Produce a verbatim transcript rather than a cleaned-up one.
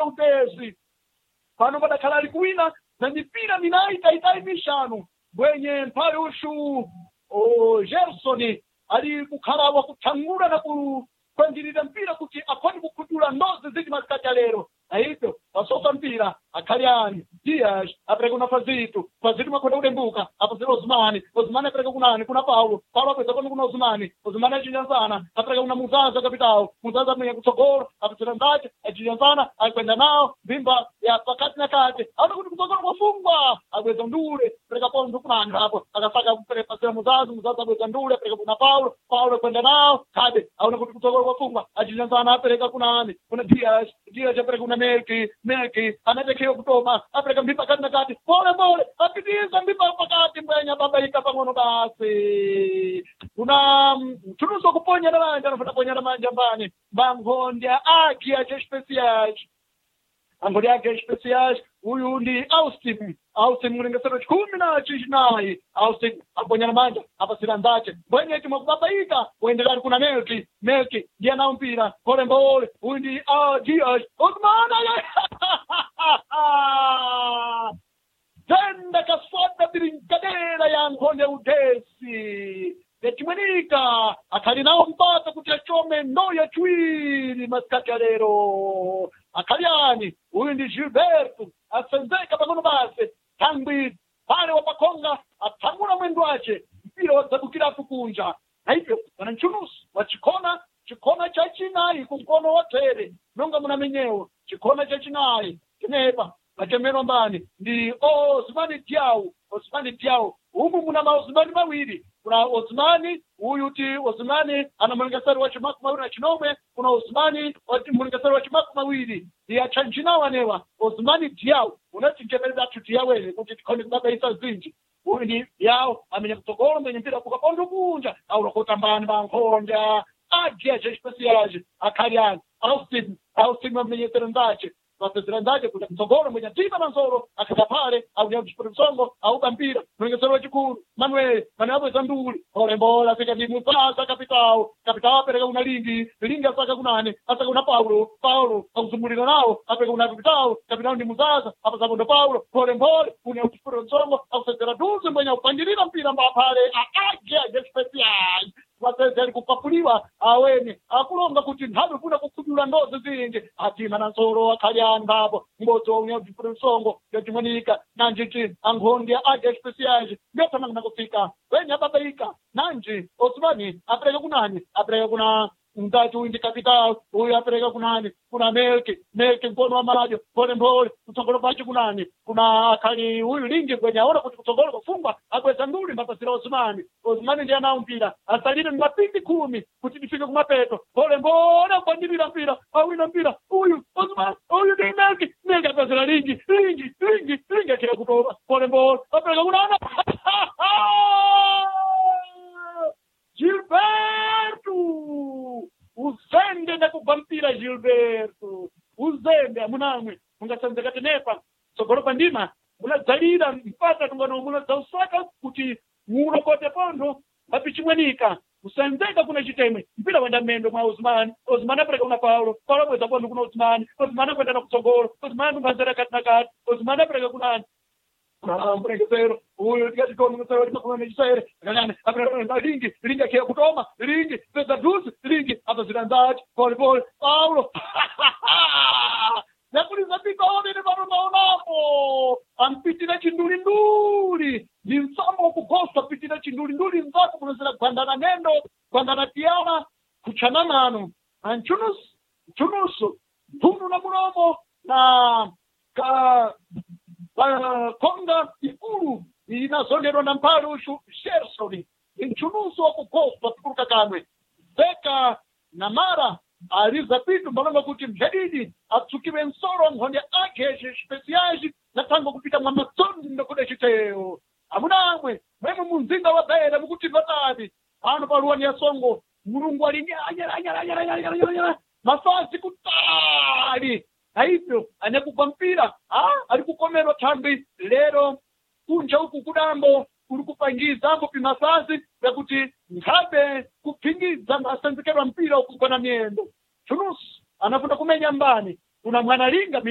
utezi pano padakhala ali kuwina na mipira minayi taitayi mishanu bwenye mpale ushu o Gerson ali kukhala wakuthangula na kukwanjirira mpira kuti akhoni kukhutula ndozi ziti masikati alero na hivyo wasosa mpira akhaliani Dias apereka kuna Fazito Fazito makhonda kudembuka apo zero Osmani Osmani apereka kunani kuna Paulo Paulo apeza pano kuna Osmani Osmani achinyanzana apereka kuna Muzaza kapitao Muzaza mwenye kutsogolo apesera ndache achinyanzana akwenda nao bimba ya pakati na kati ana kuti kutsogolo kwafungwa akweza ndule pereka pondo kunani hapo akasaka kupereka pasera Muzaza Muzaza akweza ndule apereka kuna Paulo Paulo kwenda nao kade aona kuti kutsogolo kwafungwa achinyanzana apereka kunani kuna Dias Dias apereka kuna Melki Melki anatekea kutoma apereka mbipa kati na kati pole pole apitiza mbipa pakati mbwenya babaika pang'ono basi kuna tunuso kuponya na manja anafata ponya na manja mbani Bangondia aki ache special Bangondia aki special huyu ndi Austin Austin mlingesero kumi na chishinayi Austin aponya na manja hapa silandache mbwenye eti mwakubabaika uendelea kuna Melki Melki dia na mpira pole pole huyu ndi ah Dias Osmana tenda kaswada birinkadera ya nkonde utesi Etimwenika akali nao mpata kuti achome ndoya chwiri masikati ya lero akaliani huyu ndi Gilberto asenzeka pang'ono base tangwi pale wapakonga atangula mwendo wache mpira wadzabukira tukunja na hivyo wananchunusu wachikona chikona cha chinayi kumkono wotere nonga munamenyewo chikona cha chinayi kinepa matemero mbani ndi Osmani Diau Osmani Diau umu muna maosmani mawiri kuna Osmani huyu ti Osmani ana mlingasari wa chimaku mawiri na chinomwe kuna Osmani wati mlingasari wa chimaku mawiri ndi achanjina wanewa Osmani Diau unati nchemeleza tuti yawele kuti tikoni kubaba isa zinji huyu ndi Diau amenya kutogolo mwenye mpira kukapondo kunja au lakota mbani bankonja agia je special akariani Austin Austin mwenye terendache Wapezirandaje kuja msogoro mwenye tiba na nzoro akata pale au ya msongo au bambira mwengesero chikuru Manuel Manuel Zanduli ole mbola fika ndi mupasa kapitao kapitao apereka una lingi lingi asaka kunane asaka kuna Paulo Paulo akuzumulira nao apereka una kapitao kapitao ndi Muzaza apa sapo ndo Paulo ole mbola una msongo akusezera duze mwenye upangirira mpira mba pale aage je special wasezeri kupakuliwa aweni akulonga kuti nthabe kuna kukudula ndozi zinji atima na nsoro akaliani babo mbodzo unya msongo yochimwenika nanjiti angondia aje special ndotamanga kufika wenya babaika nanji Osmani apereka kunani apereka kuna mtatu undi capital huyu apereka kunani kuna Melki Melki mkono wa marajo pole pole kutongolo pachi kunani kuna akali huyu lingi kwenye aona kuti kutongolo kufungwa akweza nduli mpaka sira Osmani Osmani ndiye anao mpira asalire mapindi kumi kuti tifike kumapeto pole pole kwanjirira mpira awina mpira huyu Osmani huyu ndi Melki Melki akweza lingi lingi lingi lingi kile kutoba pole pole apereka kunana Gilberto uzende na kuvampira Gilberto uzende munamwe mungasanzeka tenepa sogoro pandima munadzalira mpata tungano munadzausaka kuti murokote pondo papichimwenika usanzeka kuna chitemwe mpira wenda mendo mwa Osmani Osmani apereka una Paulo Paulo kweza pondo kuna Osmani Osmani kwenda na kutsogolo Osmani mbazera kati na kati Osmani apereka kunani mrengesero huyu tikati kwa mrengesero kwa mrengesero ngani apereka lingi lingi kia kutoma lingi pesa duzi lingi hapa zirandaji pole pole Paulo nakuliza pika wane ni baro maonapo ampitira chinduli nduli ni msamo kukosta pitira chinduli nduli mzako mnazila kwandana nendo kwandana tiana kuchana nano anchunus chunusu tundu na munomo na ka Uh, konga ikulu inazonderwa na mpale ushu Shersoni inchunuso wakukosta tukuruka kamwe Beka na Mara aliza pitu mbalonga kuti mjadidi atsukiwe nsoro mhonde ake speciaji na tango kupita mwamazoni ndakude chiteo amunamwe mwemu munzinga wa bera mkuti vatadi ano paruwani ya songo murungu alinyanya mafasi kutali na hivyo anekupa mpira alikukomerwa tambi lero kunja huku kudambo kulikupangiza ambo pimasasi ya kuti nkabe kupingiza masanzikerwa mpira ukukona miendo chunusu anafunda kumenya mbani kuna mwanalinga